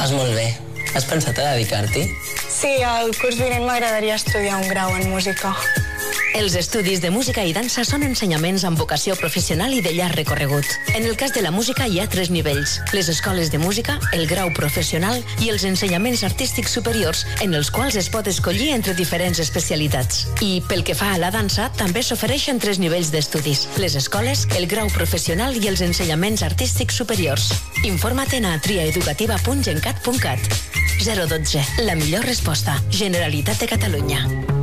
Fas molt bé. Has pensat a dedicar-t'hi? Sí, el curs vinent m'agradaria estudiar un grau en música. Els estudis de música i dansa són ensenyaments amb vocació professional i de llarg recorregut. En el cas de la música hi ha 3 nivells: les escoles de música, el grau professional i els ensenyaments artístics superiors, en els quals es pot escollir entre diferents especialitats. I pel que fa a la dansa, també s'ofereixen 3 nivells d'estudis: les escoles, el grau professional i els ensenyaments artístics superiors. Informa't a triaeducativa.gencat.cat. 012, la millor resposta. Generalitat de Catalunya.